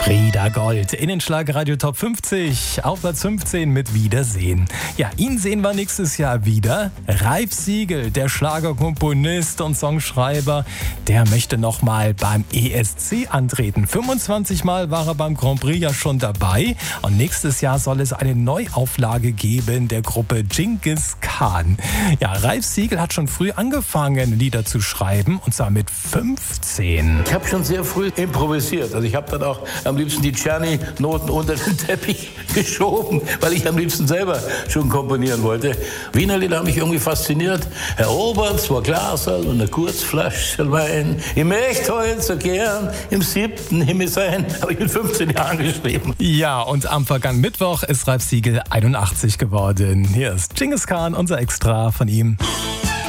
Frieda Gold in den Schlagerradio Top 50 auf Platz 15 mit Wiedersehen. Ja, ihn sehen wir nächstes Jahr wieder. Ralf Siegel, der Schlagerkomponist und Songschreiber, der möchte nochmal beim ESC antreten. 25 Mal war er beim Grand Prix ja schon dabei und nächstes Jahr soll es eine Neuauflage geben der Gruppe Genghis Khan. Ja, Ralf Siegel hat schon früh angefangen, Lieder zu schreiben und zwar mit 15. Ich habe schon sehr früh improvisiert. Also ich habe dann auch am liebsten die Czerny-Noten unter den Teppich geschoben, weil ich am liebsten selber schon komponieren wollte. Wiener Lieder haben mich irgendwie fasziniert. Herr Obert, zwei Glaserl und eine Kurzflasche Wein. Ich möchte heute so gern im 7. Himmel sein. Habe ich mit 15 Jahren geschrieben. Ja, und am vergangenen Mittwoch ist Ralf Siegel 81 geworden. Hier ist Genghis Khan, unser Extra von ihm.